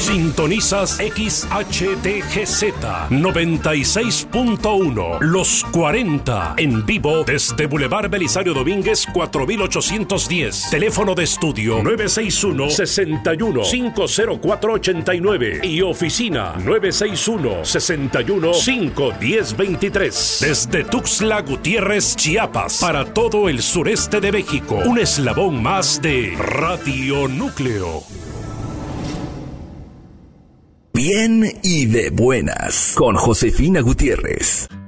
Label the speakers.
Speaker 1: Sintonizas XHTGZ 96.1 Los 40 en vivo desde Boulevard Belisario Domínguez 4810. Teléfono de estudio 961-61-50489 y oficina 961-61-51023. Desde Tuxtla Gutiérrez, Chiapas, para todo el sureste de México. Un eslabón más de Radio Núcleo.
Speaker 2: Bien y de buenas con Josefina Gutiérrez.